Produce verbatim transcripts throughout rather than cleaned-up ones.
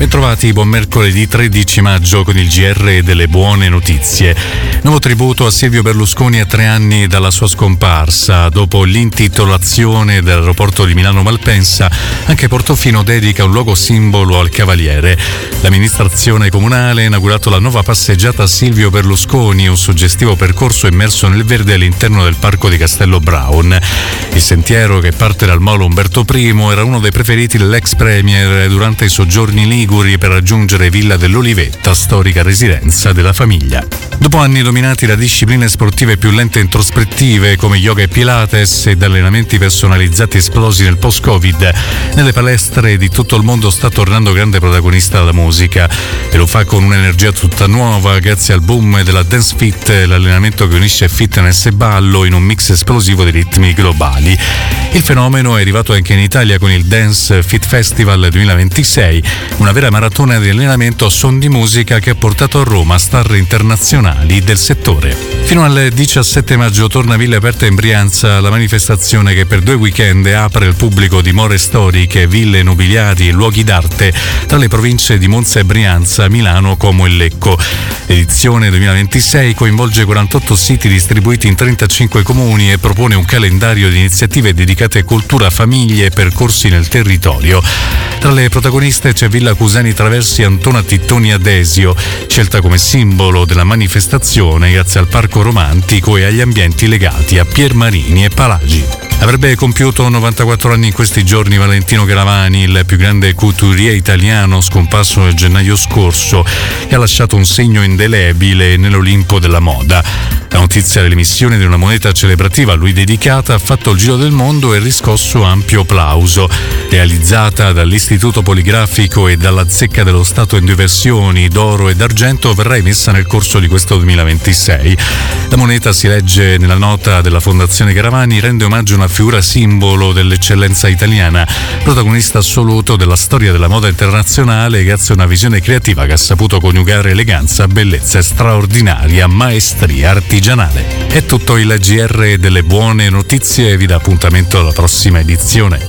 Bentrovati, buon mercoledì tredici maggio con il G R delle buone notizie. Nuovo tributo a Silvio Berlusconi a tre anni dalla sua scomparsa. Dopo l'intitolazione dell'aeroporto di Milano Malpensa, anche Portofino dedica un luogo simbolo al cavaliere. L'amministrazione comunale ha inaugurato la nuova passeggiata a Silvio Berlusconi, un suggestivo percorso immerso nel verde all'interno del parco di Castello Brown. Il sentiero, che parte dal molo Umberto Primo, era uno dei preferiti dell'ex premier durante i soggiorni liguri per raggiungere Villa dell'Olivetta, storica residenza della famiglia. Dopo anni dominati da discipline sportive più lente e introspettive come yoga e pilates e da allenamenti personalizzati esplosi nel post-Covid, nelle palestre di tutto il mondo sta tornando grande protagonista la musica, e lo fa con un'energia tutta nuova grazie al boom della Dance Fit, l'allenamento che unisce fitness e ballo in un mix esplosivo di ritmi globali. Il fenomeno è arrivato anche in Italia con il Dance Fit Festival duemilaventisei, una vera maratona di allenamento a suon di musica che ha portato a Roma star internazionali del settore. Fino al diciassette maggio torna a Ville Aperte in Brianza la manifestazione che per due weekend apre al pubblico dimore storiche, ville nobiliari e luoghi d'arte tra le province di Monza e Brianza, Milano, Como e Lecco. L'edizione duemilaventisei coinvolge quarantotto siti distribuiti in trentacinque comuni e propone un calendario di iniziative dedicate a cultura, famiglie e percorsi nel territorio. Tra le protagoniste c'è Villa Cusani Traversi Antona Tittoni Adesio, scelta come simbolo della manifestazione grazie al parco romantico e agli ambienti legati a Piermarini e Palagi. Avrebbe compiuto novantaquattro anni in questi giorni Valentino Garavani, il più grande couturier italiano scomparso nel gennaio scorso, che ha lasciato un segno indelebile nell'Olimpo della moda. La notizia dell'emissione di una moneta celebrativa a lui dedicata ha fatto il giro del mondo e riscosso ampio applauso. Realizzata dall'Istituto Poligrafico e dalla Zecca dello Stato in due versioni, d'oro e d'argento, verrà emessa nel corso di questo duemilaventisei. La moneta, si legge nella nota della Fondazione Garavani, rende omaggio a una figura simbolo dell'eccellenza italiana, protagonista assoluto della storia della moda internazionale grazie a una visione creativa che ha saputo coniugare eleganza, bellezza e straordinaria maestria artigianale. È tutto il G R delle buone notizie e vi dà appuntamento alla prossima edizione.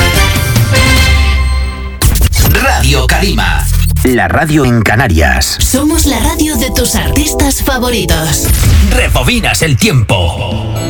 Radio Calima, la radio en Canarias. Somos la radio de tus artistas favoritos. Rebobinas el tiempo.